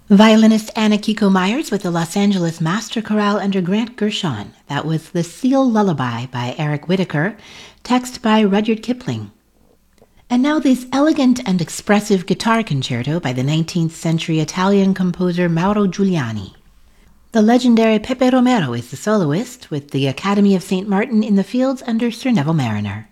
Violinist Anna Kiko Myers with the Los Angeles Master Chorale under Grant Gershon. That was The Seal Lullaby by Eric Whitacre, text by Rudyard Kipling. And now this elegant and expressive guitar concerto by the 19th century Italian composer Mauro Giuliani. The legendary Pepe Romero is the soloist, with the Academy of St. Martin in the Fields under Sir Neville Mariner.